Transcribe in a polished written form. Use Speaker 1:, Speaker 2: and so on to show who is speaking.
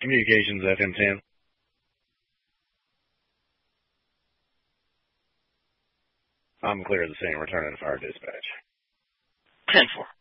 Speaker 1: Communications FM10. I'm clear of the same. Returning to fire dispatch.
Speaker 2: 10-4.